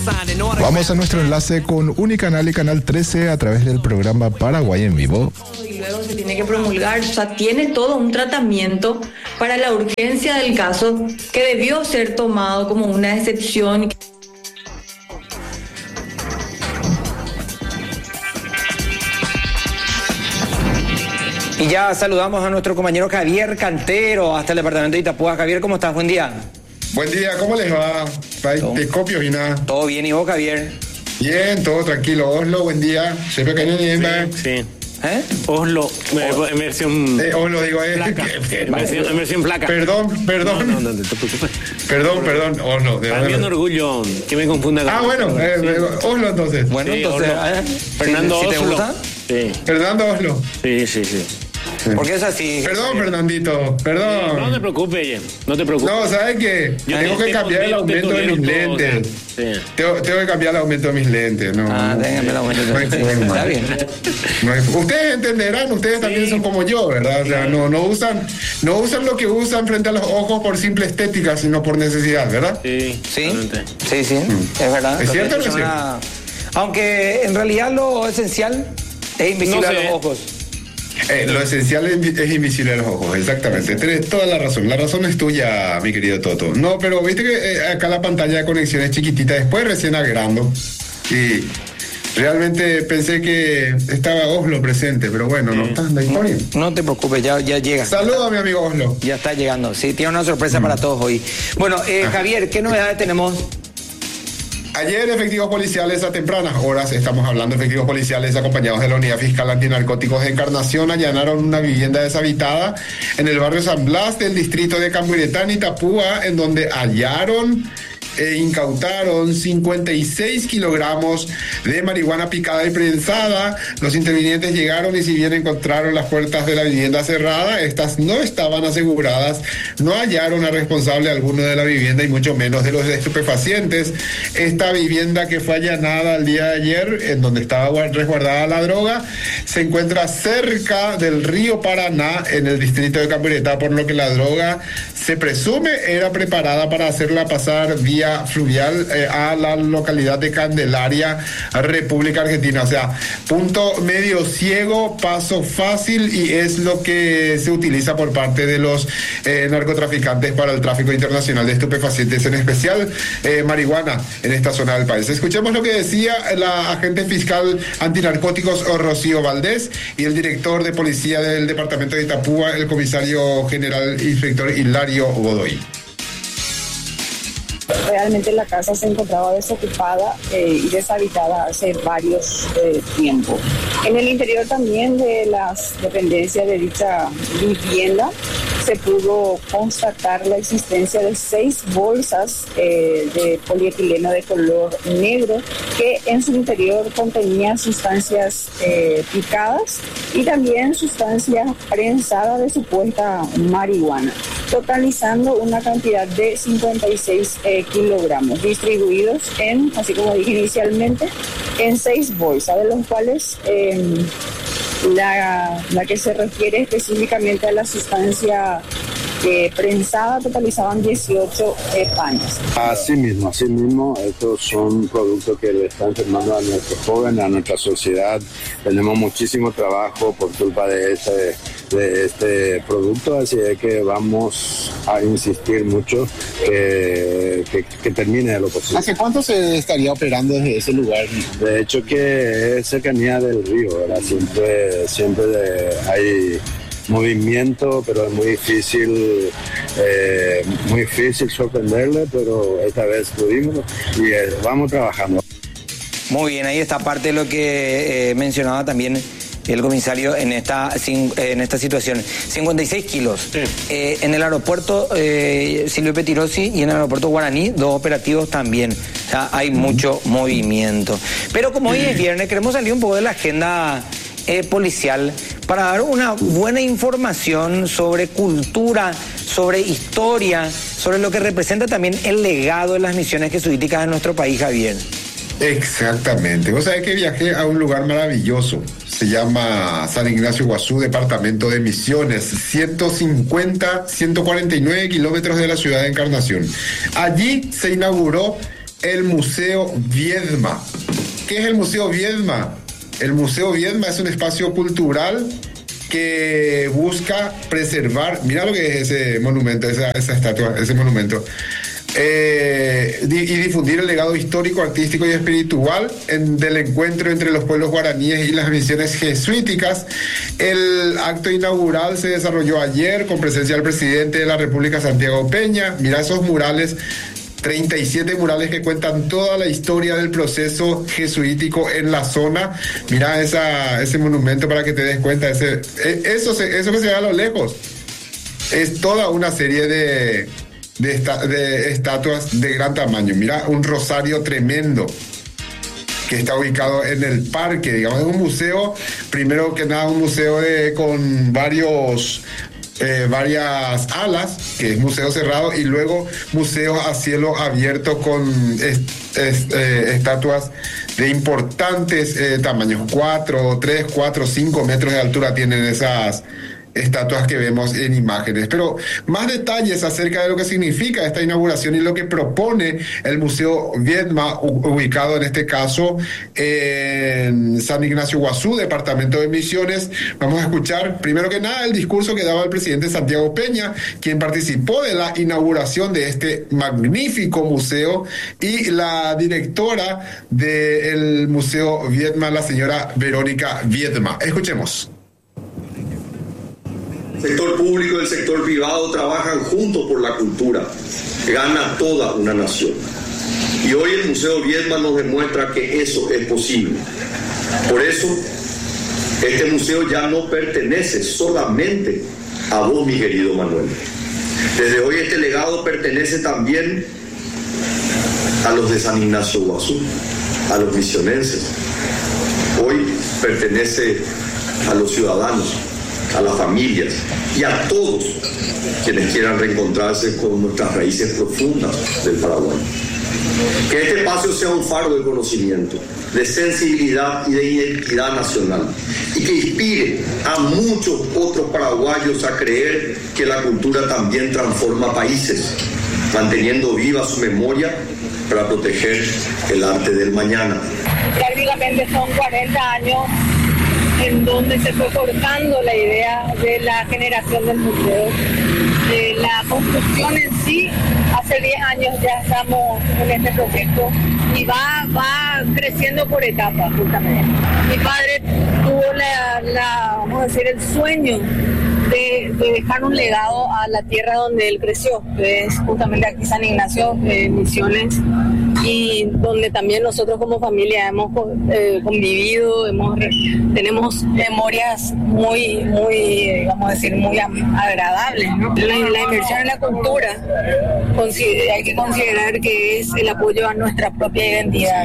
Vamos a nuestro enlace con Unicanal y Canal 13 a través del programa Paraguay en Vivo. Y luego se tiene que promulgar, o sea, tiene todo un tratamiento para la urgencia del caso que debió ser tomado como una excepción. Y ya saludamos a nuestro compañero Javier Cantero hasta el departamento de Itapúa. Javier, ¿cómo estás? Buen día. Buen día, ¿cómo les va? Telescopios y nada. Todo bien, ¿y vos, Javier? Bien, todo tranquilo. Oslo, buen día. Sí. Oslo, en versión Oslo, digo, placa. En versión placa. Perdón. No te preocupes. Perdón, Oslo. También orgullo, que me confunda con Oslo entonces. Bueno, sí, entonces, Fernando ¿sí Oslo. te gusta? Sí. Fernando Oslo. Sí. Porque es así. Perdón, Fernandito, perdón. No te preocupes, no te preocupes. No, ¿sabes qué? Tengo que cambiar el aumento de mis lentes. Tengo que cambiar el aumento de mis lentes. No, déjame el aumento de mis lentes. Está bien. Ustedes entenderán, ustedes también son como yo, ¿verdad? O sea, no usan lo que usan frente a los ojos por simple estética, sino por necesidad, ¿verdad? Sí, es verdad. ¿Es cierto o no es cierto? Aunque en realidad lo esencial es invisible a los ojos. Lo esencial es invisible a los ojos, exactamente. Tienes toda la razón. La razón es tuya, mi querido Toto. No, pero viste que acá la pantalla de conexión es chiquitita, después recién agrando. Y realmente pensé que estaba Oslo presente, pero bueno, no está disponible. No te preocupes, ya llega. Saludos a mi amigo Oslo. Ya está llegando, sí, tiene una sorpresa para todos hoy. Bueno, Javier, ¿qué novedades tenemos? Ayer efectivos policiales a tempranas horas, estamos hablando de efectivos policiales acompañados de la Unidad Fiscal Antinarcóticos de Encarnación, allanaron una vivienda deshabitada en el barrio San Blas del distrito de Camburetán, Itapúa, en donde hallaron e incautaron 56 kilogramos de marihuana picada y prensada. Los intervinientes llegaron y si bien encontraron las puertas de la vivienda cerrada, estas no estaban aseguradas, no hallaron a responsable alguno de la vivienda y mucho menos de los estupefacientes. Esta vivienda que fue allanada el día de ayer, en donde estaba resguardada la droga, se encuentra cerca del río Paraná en el distrito de Camburetá, por lo que la droga se presume era preparada para hacerla pasar vía fluvial a la localidad de Candelaria, República Argentina. O sea, punto medio ciego, paso fácil, y es lo que se utiliza por parte de los narcotraficantes para el tráfico internacional de estupefacientes, en especial marihuana en esta zona del país. Escuchemos lo que decía la agente fiscal antinarcóticos Rocío Valdés y el director de policía del departamento de Itapúa, el comisario general inspector Hilario Godoy. Realmente la casa se encontraba desocupada y deshabitada hace varios tiempos. En el interior también de las dependencias de dicha vivienda se pudo constatar la existencia de 6 bolsas de polietileno de color negro que en su interior contenían sustancias picadas y también sustancias prensadas de supuesta marihuana, totalizando una cantidad de 56 kilogramos, distribuidos en, así como dije inicialmente, en 6 bolsas, de los cuales la que se refiere específicamente a la sustancia prensada totalizaban 18 panes. Así mismo, estos son productos que le están enfermando a nuestros jóvenes, a nuestra sociedad. Tenemos muchísimo trabajo por culpa de este producto, así es que vamos a insistir mucho que termine lo posible. ¿Hace cuánto se estaría operando desde ese lugar? De hecho que es cercanía del río, ¿verdad? Siempre hay movimiento, pero es muy difícil sorprenderle, pero esta vez pudimos y vamos trabajando. Muy bien, ahí está parte de lo que mencionaba también el comisario en esta situación. 56 kilos. Sí. En el aeropuerto Silvio Pettirossi y en el aeropuerto Guaraní, 2 operativos también. O sea, hay mucho movimiento. Pero como hoy es viernes, queremos salir un poco de la agenda policial para dar una buena información sobre cultura, sobre historia, sobre lo que representa también el legado de las misiones jesuíticas en nuestro país, Javier. Exactamente. Vos sabés que viajé a un lugar maravilloso. Se llama San Ignacio Iguazú, departamento de Misiones, 149 kilómetros de la ciudad de Encarnación. Allí se inauguró el Museo Viedma. ¿Qué es el Museo Viedma? El Museo Viedma es un espacio cultural que busca preservar, mira lo que es ese monumento, esa estatua, ese monumento, y difundir el legado histórico, artístico y espiritual del encuentro entre los pueblos guaraníes y las misiones jesuíticas. El acto inaugural se desarrolló ayer con presencia del presidente de la República, Santiago Peña. Mira esos murales, 37 murales que cuentan toda la historia del proceso jesuítico en la zona. Mira ese monumento para que te des cuenta. Eso que se ve a lo lejos es toda una serie de estatuas de gran tamaño. Mira, un rosario tremendo que está ubicado en el parque, digamos. Es un museo, primero que nada un museo con varias alas, que es museo cerrado, y luego museos a cielo abierto con estatuas de importantes tamaños, 3, 4, 5 metros de altura tienen esas estatuas que vemos en imágenes. Pero más detalles acerca de lo que significa esta inauguración y lo que propone el Museo Viedma, ubicado en este caso en San Ignacio Guazú, departamento de Misiones. Vamos a escuchar primero que nada el discurso que daba el presidente Santiago Peña, quien participó de la inauguración de este magnífico museo, y la directora del Museo Viedma, la señora Verónica Viedma. Escuchemos. El sector público y el sector privado trabajan juntos por la cultura, que gana toda una nación. Y hoy el Museo Viedma nos demuestra que eso es posible. Por eso, este museo ya no pertenece solamente a vos, mi querido Manuel. Desde hoy este legado pertenece también a los de San Ignacio Guazú, a los misionenses. Hoy pertenece a los ciudadanos, a las familias y a todos quienes quieran reencontrarse con nuestras raíces profundas del Paraguay. Que este espacio sea un faro de conocimiento, de sensibilidad y de identidad nacional, y que inspire a muchos otros paraguayos a creer que la cultura también transforma países, manteniendo viva su memoria para proteger el arte del mañana. Prácticamente son 40 años en donde se fue forjando la idea de la generación del museo, de la construcción en sí. Hace 10 años ya estamos en este proyecto y va creciendo por etapas, justamente. Mi padre tuvo vamos a decir, el sueño de dejar un legado a la tierra donde él creció, que es justamente aquí San Ignacio, Misiones, y donde también nosotros como familia hemos convivido, tenemos memorias muy, vamos a decir, muy agradables, ¿no? La inversión en la cultura hay que considerar que es el apoyo a nuestra propia identidad.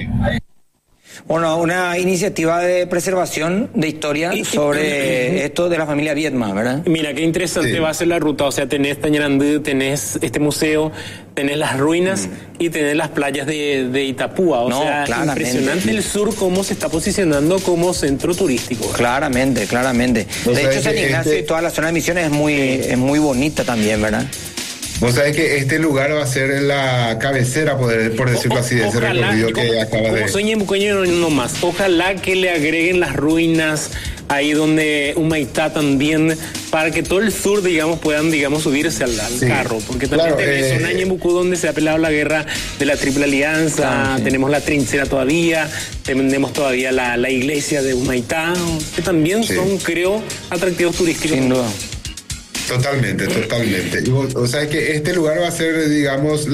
Bueno, una iniciativa de preservación de historia sobre esto de la familia Viedma, ¿verdad? Mira, qué interesante va a ser la ruta. O sea, tenés Tañarandú, tenés este museo, tenés las ruinas y tenés las playas de Itapúa. O sea, impresionante el sur, cómo se está posicionando como centro turístico, ¿verdad? Claramente. De hecho, San Ignacio y toda la zona de Misiones es muy bonita también, ¿verdad? Vos sabés que este lugar va a ser la cabecera, por decirlo así, de ese recorrido que acaba de... Como sueño no más. Ojalá que le agreguen las ruinas ahí donde Humaitá también, para que todo el sur, puedan, subirse al carro. Porque también tenés una Ñembucú donde se ha peleado la guerra de la Triple Alianza, tenemos la trinchera todavía, tenemos todavía la iglesia de Humaitá, que también son, creo, atractivos turísticos. Sin duda. Totalmente. O sea que este lugar va a ser, digamos,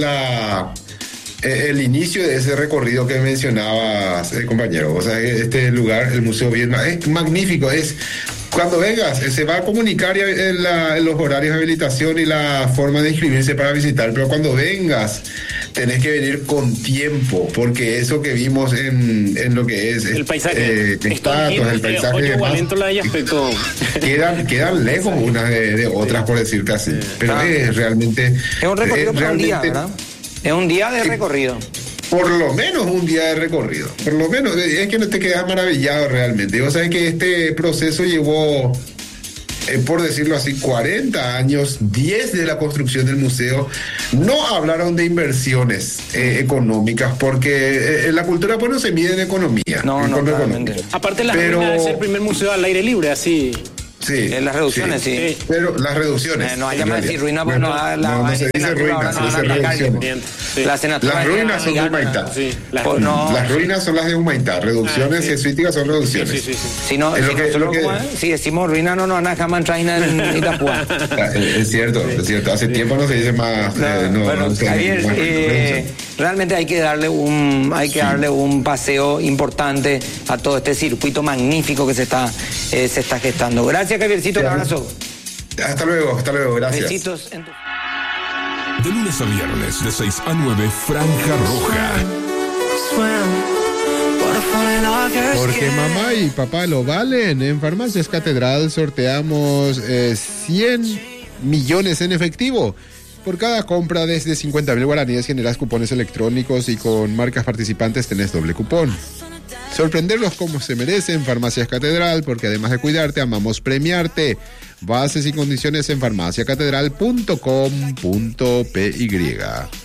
el inicio de ese recorrido que mencionabas, compañero. O sea, este lugar, el Museo Viedma, es magnífico. Cuando vengas, se va a comunicar en los horarios de habilitación y la forma de inscribirse para visitar, pero cuando vengas tenés que venir con tiempo, porque eso que vimos en lo que es el paisaje, estatuas, el paisaje quedan lejos unas de otras, por decirte así. Pero es realmente... Es un recorrido por un día, ¿verdad? Es un día de recorrido. Por lo menos un día de recorrido. Por lo menos, es que no te quedas maravillado realmente. Vos sabés que este proceso llevó por decirlo así, 40 años, 10 de la construcción del museo, no hablaron de inversiones económicas, porque la cultura pues no se mide en economía. No, aparte la ruina es el primer museo al aire libre, así. Sí. Las reducciones, sí. Pero las reducciones. No hay que decir ruina, porque no se dice ruina, se dice reducciones. Las ruinas son de Humaitá. Las ruinas son las de Humaitá. Reducciones jesuíticas son reducciones. Si decimos ruina, no van a jamás traer en Itapúa. Es cierto. Hace tiempo no se dice más. Javier, realmente hay que darle un paseo importante a todo este circuito magnífico que se está gestando. Gracias, Javiercito, un abrazo. Hasta luego, gracias. Besitos. De lunes a viernes, de 6 a 9, Franja Roja. Porque mamá y papá lo valen. En Farmacias Catedral sorteamos 100 millones en efectivo. Por cada compra desde 50,000 guaraníes generas cupones electrónicos y con marcas participantes tenés doble cupón. Sorprenderlos como se merecen, Farmacias Catedral, porque además de cuidarte, amamos premiarte. Bases y condiciones en farmaciacatedral.com.py.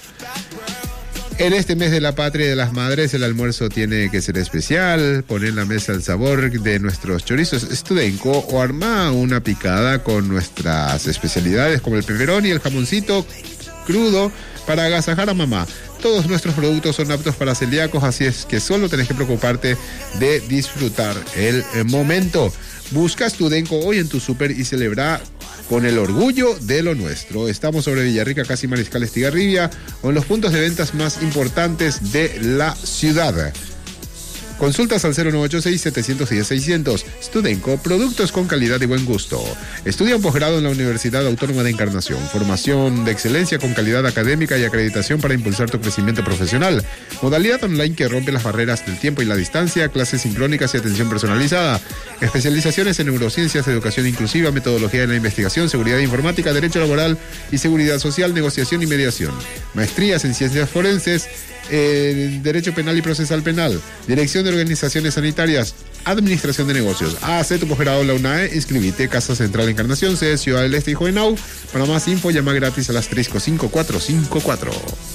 En este mes de la Patria y de las Madres, el almuerzo tiene que ser especial. Pon en la mesa el sabor de nuestros chorizos Studenco o arma una picada con nuestras especialidades como el pepperoni y el jamoncito crudo para agasajar a mamá. Todos nuestros productos son aptos para celíacos, así es que solo tenés que preocuparte de disfrutar el momento. Busca Studenco hoy en tu súper y celebra con el orgullo de lo nuestro. Estamos sobre Villarrica, casi Mariscal Estigarribia, o en los puntos de ventas más importantes de la ciudad. Consultas al 0986-710-600. Studenco, productos con calidad y buen gusto. Estudia un posgrado en la Universidad Autónoma de Encarnación. Formación de excelencia con calidad académica y acreditación para impulsar tu crecimiento profesional. Modalidad online que rompe las barreras del tiempo y la distancia. Clases sincrónicas y atención personalizada. Especializaciones en neurociencias, educación inclusiva, metodología de la investigación, seguridad informática, derecho laboral y seguridad social, negociación y mediación. Maestrías en ciencias forenses, derecho penal y procesal penal, dirección de organizaciones sanitarias, administración de negocios. Haz tu posgrado en la UNAE, inscribite, Casa Central Encarnación, sede Ciudad del Este y Juvenau. Para más info, llama gratis a las 35454.